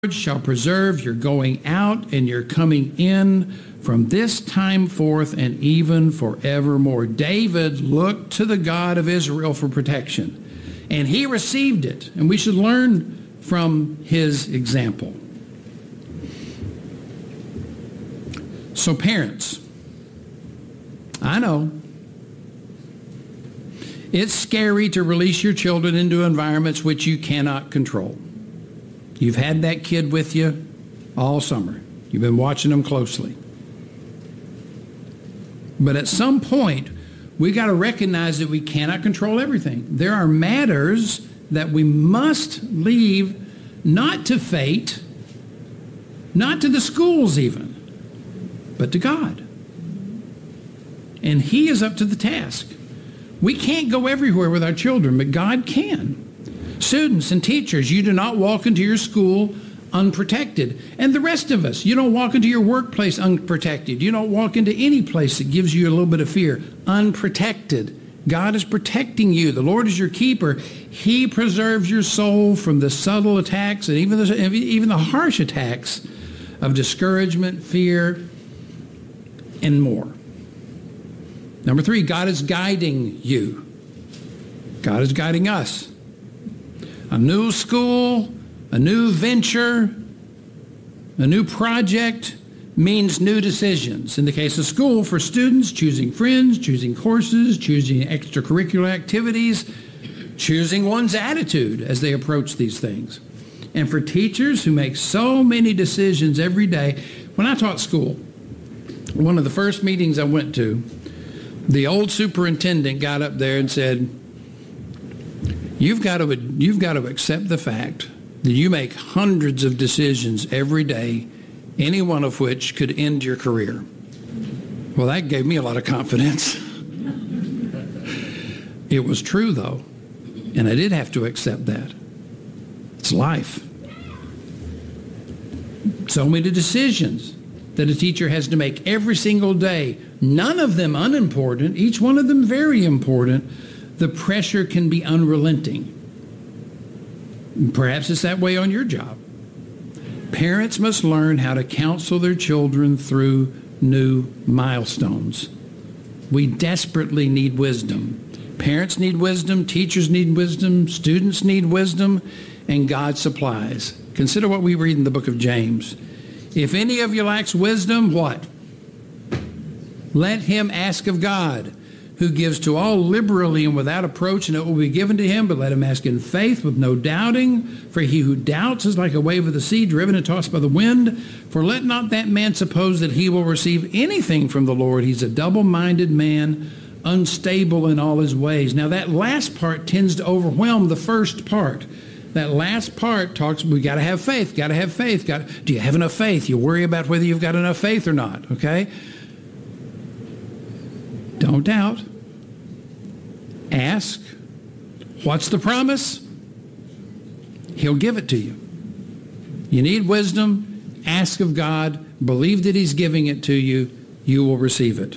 shall preserve your going out and your coming in from this time forth and even forevermore. David looked to the God of Israel for protection, and he received it, and we should learn from his example. So parents, I know it's scary to release your children into environments which you cannot control. You've had that kid with you all summer. You've been watching them closely. But at some point, we got to recognize that we cannot control everything. There are matters that we must leave not to fate, not to the schools even, but to God. And he is up to the task. We can't go everywhere with our children, but God can. Students and teachers, you do not walk into your school unprotected. And the rest of us, you don't walk into your workplace unprotected. You don't walk into any place that gives you a little bit of fear unprotected. God is protecting you. The Lord is your keeper. He preserves your soul from the subtle attacks and even the harsh attacks of discouragement, fear, and more. Number 3, God is guiding you. God is guiding us. A new school, a new venture, a new project means new decisions. In the case of school, for students, choosing friends, choosing courses, choosing extracurricular activities, choosing one's attitude as they approach these things. And for teachers who make so many decisions every day. When I taught school, one of the first meetings I went to, the old superintendent got up there and said, You've got to accept the fact that you make hundreds of decisions every day, any one of which could end your career. Well, that gave me a lot of confidence. It was true, though, and I did have to accept that. It's life. So many decisions that a teacher has to make every single day, none of them unimportant, each one of them very important. The pressure can be unrelenting. Perhaps it's that way on your job. Parents must learn how to counsel their children through new milestones. We desperately need wisdom. Parents need wisdom, teachers need wisdom, students need wisdom, and God supplies. Consider what we read in the book of James. If any of you lacks wisdom, what? Let him ask of God, who gives to all liberally and without approach, and it will be given to him. But let him ask in faith with no doubting. For he who doubts is like a wave of the sea, driven and tossed by the wind. For let not that man suppose that he will receive anything from the Lord. He's a double-minded man, unstable in all his ways. Now that last part tends to overwhelm the first part. That last part talks, we got to have faith, got to have faith. Do you have enough faith? You worry about whether you've got enough faith or not, okay? Don't doubt. Ask. What's the promise? He'll give it to you. You need wisdom. Ask of God. Believe that he's giving it to you. You will receive it.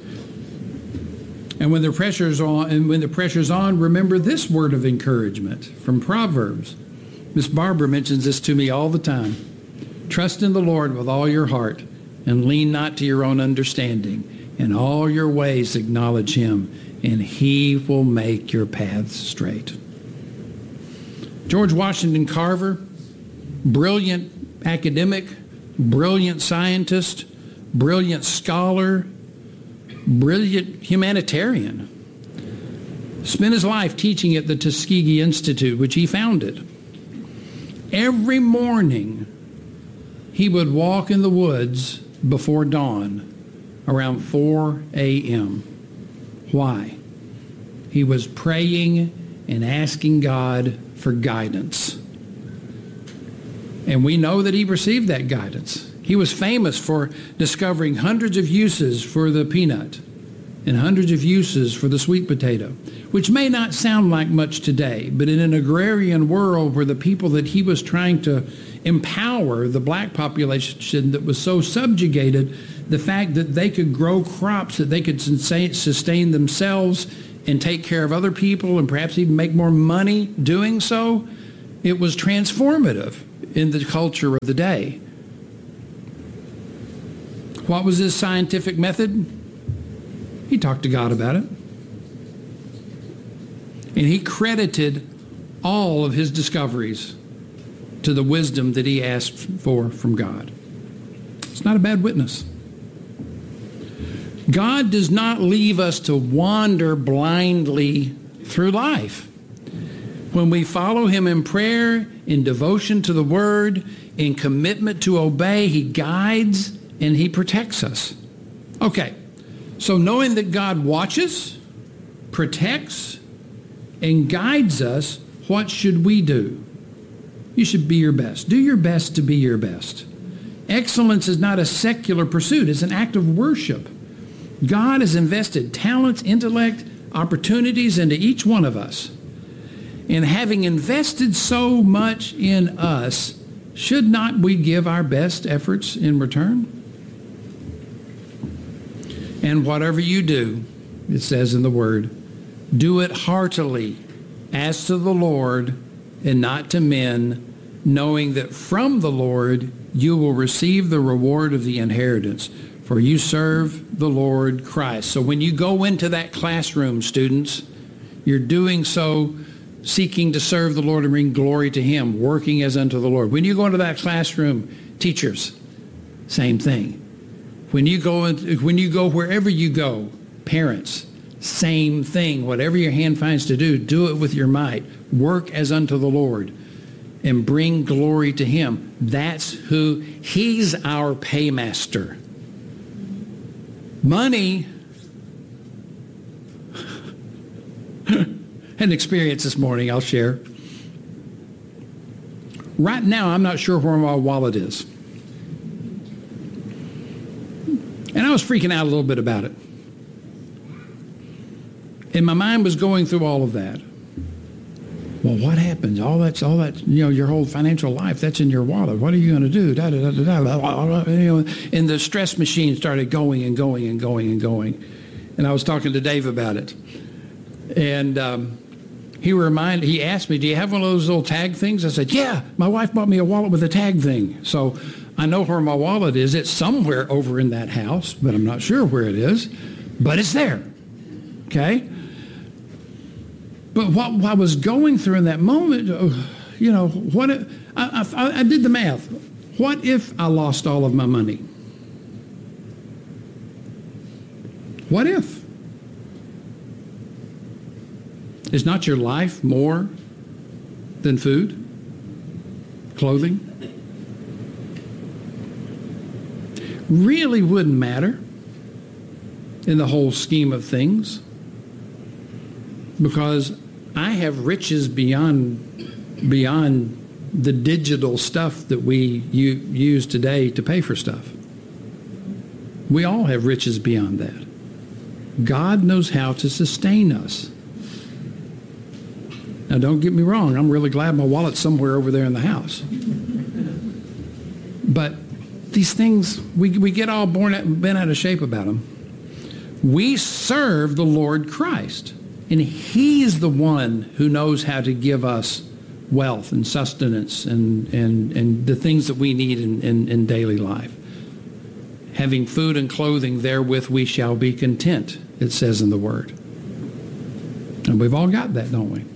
And when the pressure's on, remember this word of encouragement from Proverbs. Miss Barbara mentions this to me all the time. Trust in the Lord with all your heart and lean not to your own understanding. In all your ways acknowledge him, and he will make your paths straight. George Washington Carver, brilliant academic, brilliant scientist, brilliant scholar, brilliant humanitarian, spent his life teaching at the Tuskegee Institute, which he founded. Every morning, he would walk in the woods before dawn around 4 a.m. Why? He was praying and asking God for guidance. And we know that he received that guidance. He was famous for discovering hundreds of uses for the peanut and hundreds of uses for the sweet potato, which may not sound like much today, but in an agrarian world where the people that he was trying to empower, the black population that was so subjugated, the fact that they could grow crops, that they could sustain themselves and take care of other people and perhaps even make more money doing so, it was transformative. in the culture of the day. What was his scientific method? He talked to God about it. And he credited all of his discoveries to the wisdom that he asked for from God. It's not a bad witness. God does not leave us to wander blindly through life. When we follow him in prayer, in devotion to the word, in commitment to obey, he guides and he protects us. Okay, so knowing that God watches, protects, and guides us, what should we do? You should be your best. Do your best to be your best. Excellence is not a secular pursuit. It's an act of worship. God has invested talents, intellect, opportunities into each one of us. And having invested so much in us, should not we give our best efforts in return? And whatever you do, it says in the Word, do it heartily, as to the Lord and not to men, knowing that from the Lord you will receive the reward of the inheritance, for you serve the Lord Christ. So when you go into that classroom, students, you're doing so seeking to serve the Lord and bring glory to him, working as unto the Lord. When you go into that classroom, teachers, same thing. When you go wherever you go, parents, same thing. Whatever your hand finds to do it with your might. Work as unto the Lord and bring glory to him. That's who, he's our paymaster. Money, an experience this morning I'll share. Right now, I'm not sure where my wallet is. And I was freaking out a little bit about it. And my mind was going through all of that. Well, what happens? All that, your whole financial life, that's in your wallet. What are you going to do? Da, da, da, da, da, da. And the stress machine started going and going and going and going. And I was talking to Dave about it. And he asked me, do you have one of those little tag things? I said, yeah, my wife bought me a wallet with a tag thing. So I know where my wallet is. It's somewhere over in that house, but I'm not sure where it is. But it's there. Okay? But what I was going through in that moment, what if, I did the math. What if I lost all of my money? What if? Is not your life more than food, clothing? Really wouldn't matter in the whole scheme of things, because I have riches beyond the digital stuff that we use today to pay for stuff. We all have riches beyond that. God knows how to sustain us. Now, don't get me wrong. I'm really glad my wallet's somewhere over there in the house. But these things, we get all bent out of shape about them. We serve the Lord Christ. And he's the one who knows how to give us wealth and sustenance and the things that we need in daily life. Having food and clothing, therewith we shall be content, it says in the Word. And we've all got that, don't we?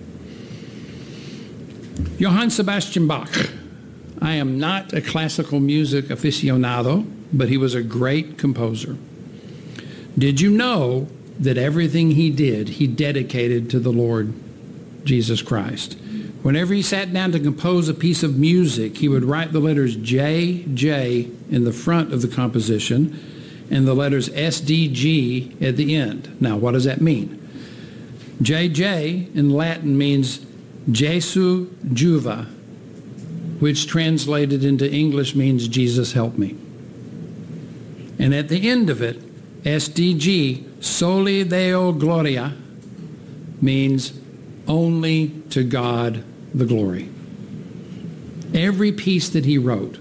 Johann Sebastian Bach. I am not a classical music aficionado, but he was a great composer. Did you know that everything he did, he dedicated to the Lord Jesus Christ? Whenever he sat down to compose a piece of music, he would write the letters J, J in the front of the composition and the letters S, D, G at the end. Now, what does that mean? J, J in Latin means Jesu Juva, which translated into English means Jesus help me. And at the end of it, SDG, Soli Deo Gloria, means only to God the glory. Every piece that he wrote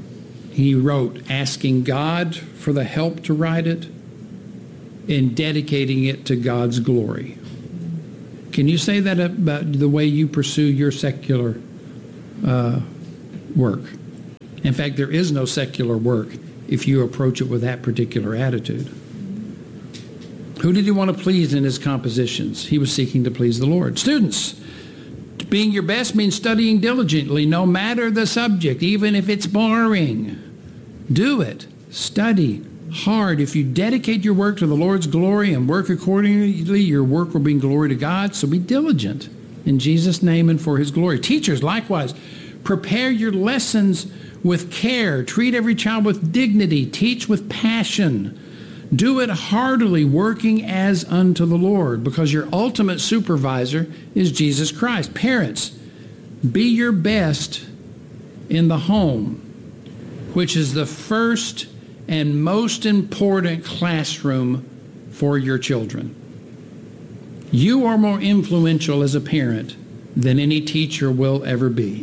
asking God for the help to write it and dedicating it to God's glory. Can you say that about the way you pursue your secular work. In fact, there is no secular work if you approach it with that particular attitude. Who did he want to please in his compositions? He was seeking to please the Lord. Students, being your best means studying diligently, no matter the subject, even if it's boring. Do it. Study hard. If you dedicate your work to the Lord's glory and work accordingly, your work will bring glory to God. So be diligent in Jesus' name and for his glory. Teachers, likewise, prepare your lessons with care. Treat every child with dignity. Teach with passion. Do it heartily, working as unto the Lord, because your ultimate supervisor is Jesus Christ. Parents, be your best in the home, which is the first and most important classroom for your children. You are more influential as a parent than any teacher will ever be.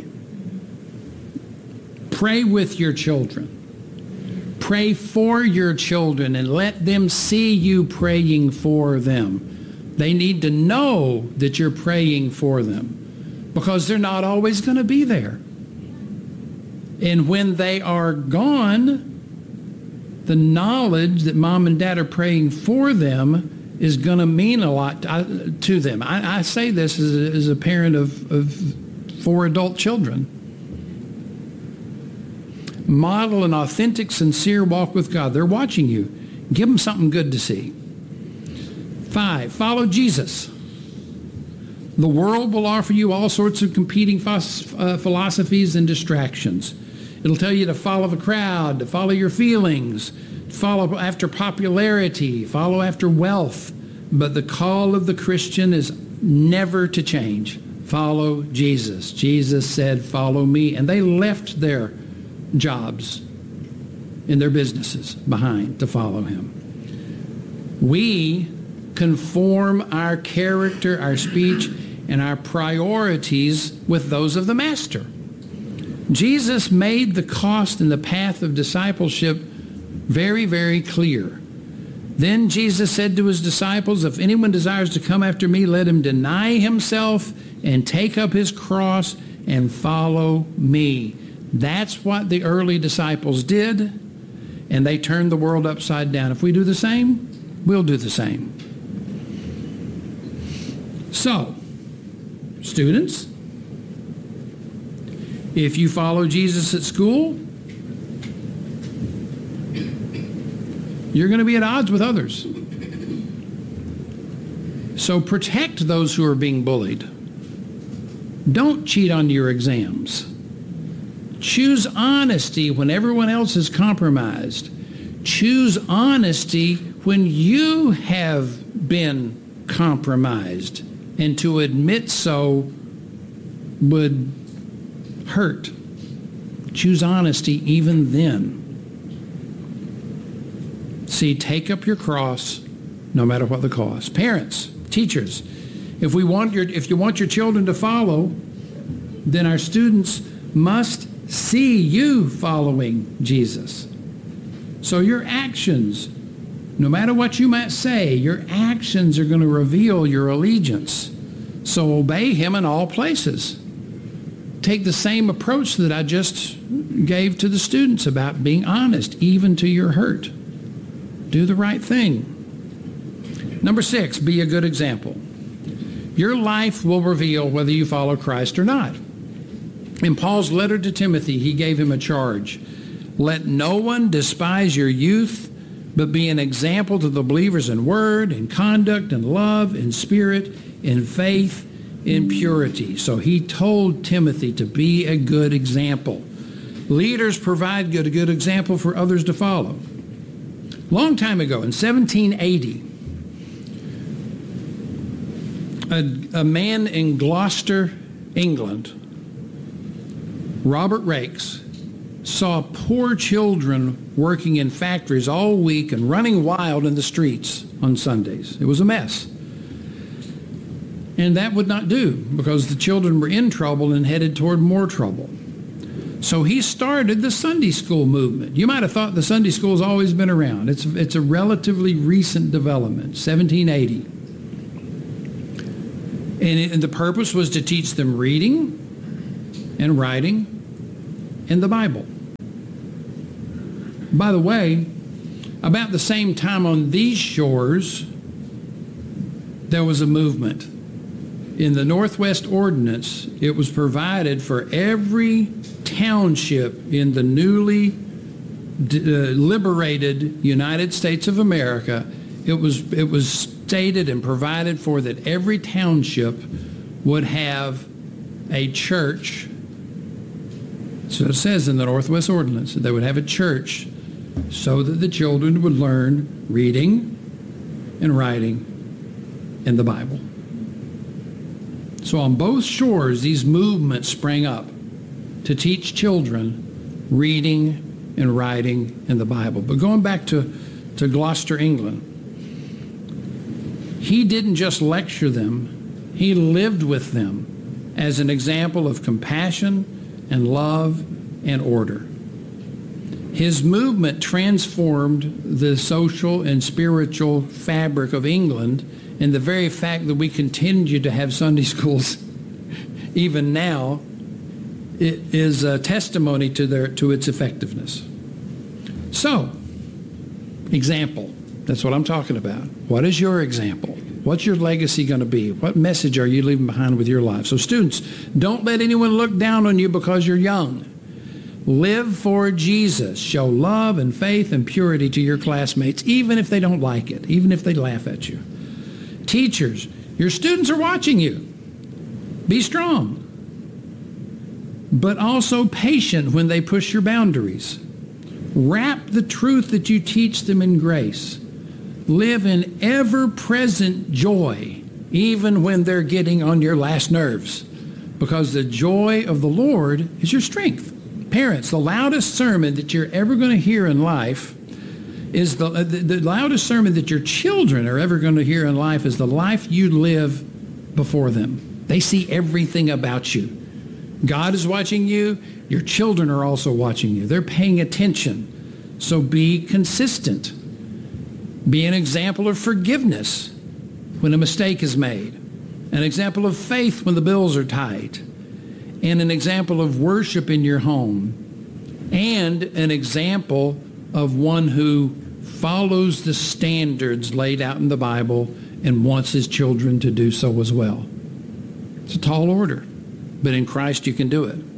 Pray with your children. Pray for your children and let them see you praying for them. They need to know that you're praying for them because they're not always going to be there. And when they are gone, the knowledge that mom and dad are praying for them is going to mean a lot to them. I say this as a parent of 4 adult children. Model an authentic, sincere walk with God. They're watching you. Give them something good to see. 5, follow Jesus. The world will offer you all sorts of competing philosophies and distractions. It'll tell you to follow the crowd, to follow your feelings, follow after popularity, follow after wealth. But the call of the Christian is never to change. Follow Jesus. Jesus said, follow me. And they left their jobs in their businesses behind to follow him. We conform our character, our speech, and our priorities with those of the Master. Jesus made the cost and the path of discipleship very, very clear. Then Jesus said to his disciples, if anyone desires to come after me, let him deny himself and take up his cross and follow me. That's what the early disciples did, and they turned the world upside down. If we do the same, we'll do the same. So, students, if you follow Jesus at school, you're going to be at odds with others. So protect those who are being bullied. Don't cheat on your exams. Choose honesty when everyone else is compromised. Choose honesty when you have been compromised. And to admit so would hurt. Choose honesty even then. See, take up your cross no matter what the cost. Parents, teachers, if you want your children to follow, then our students must see you following Jesus. So your actions, no matter what you might say, your actions are going to reveal your allegiance. So obey him in all places. Take the same approach that I just gave to the students about being honest, even to your hurt. Do the right thing. Number 6, be a good example. Your life will reveal whether you follow Christ or not. In Paul's letter to Timothy, he gave him a charge. Let no one despise your youth, but be an example to the believers in word, in conduct, in love, in spirit, in faith, in purity. So he told Timothy to be a good example. Leaders provide a good example for others to follow. Long time ago, in 1780, a man in Gloucester, England, Robert Raikes, saw poor children working in factories all week and running wild in the streets on Sundays. It was a mess. And that would not do because the children were in trouble and headed toward more trouble. So he started the Sunday school movement. You might have thought the Sunday school's always been around. It's a relatively recent development, 1780. And the purpose was to teach them reading and writing in the Bible. By the way, about the same time on these shores, there was a movement. In the Northwest Ordinance, it was provided for every township in the newly liberated United States of America. It was stated and provided for that every township would have a church. So it says in the Northwest Ordinance that they would have a church so that the children would learn reading and writing in the Bible. So on both shores, these movements sprang up to teach children reading and writing in the Bible. But going back to Gloucester, England, he didn't just lecture them, he lived with them as an example of compassion and love and order. His movement transformed the social and spiritual fabric of England, and the very fact that we continue to have Sunday schools even now, it is a testimony to its effectiveness. So, example. That's what I'm talking about. What is your example? What's your legacy going to be? What message are you leaving behind with your life? So students, don't let anyone look down on you because you're young. Live for Jesus. Show love and faith and purity to your classmates, even if they don't like it, even if they laugh at you. Teachers, your students are watching you. Be strong, but also patient when they push your boundaries. Wrap the truth that you teach them in grace. Live in ever-present joy, even when they're getting on your last nerves, because the joy of the Lord is your strength. Parents, the loudest sermon that you're ever going to hear in life is the loudest sermon that your children are ever going to hear in life is the life you live before them. They see everything about you. God is watching you. Your children are also watching you. They're paying attention. So be consistent. Be an example of forgiveness when a mistake is made, an example of faith when the bills are tight, and an example of worship in your home, and an example of one who follows the standards laid out in the Bible and wants his children to do so as well. It's a tall order, but in Christ you can do it.